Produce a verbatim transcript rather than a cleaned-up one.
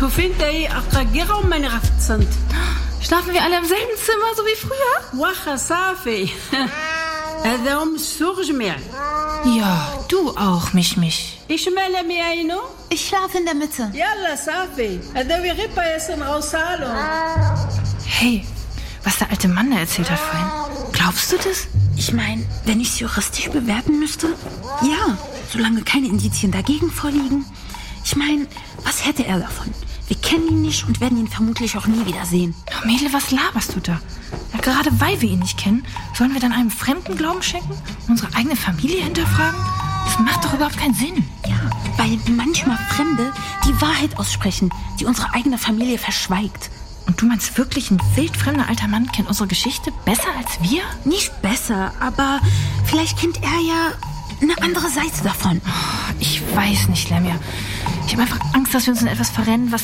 تو فين دقيق أقرقرة ومن رفتسنت. Schlafen wir alle im selben Zimmer, so wie früher? واخا صافي. هذا هم السوق جميع. Ja, du auch, Mischmisch. إيش مالا مياينو؟ Ich schlafe in der Mitte. يلا صافي. هذا ويغيبا يسن غوصالو. Hey, was der alte Mann da erzählt hat vorhin. Glaubst du das? Ich meine, wenn ich es juristisch bewerten müsste, ja, solange keine Indizien dagegen vorliegen. Ich meine, was hätte er davon? Wir kennen ihn nicht und werden ihn vermutlich auch nie wieder sehen. Oh, Mädel, was laberst du da? Ja, gerade weil wir ihn nicht kennen, sollen wir dann einem Fremden Glauben schenken? Unsere eigene Familie hinterfragen? Das macht doch überhaupt keinen Sinn. Ja, weil manchmal Fremde die Wahrheit aussprechen, die unsere eigene Familie verschweigt. Und du meinst wirklich, ein wildfremder alter Mann kennt unsere Geschichte besser als wir? Nicht besser, aber vielleicht kennt er ja eine andere Seite davon. Oh, ich weiß nicht, Lemja. Ich habe einfach Angst, dass wir uns in etwas verrennen, was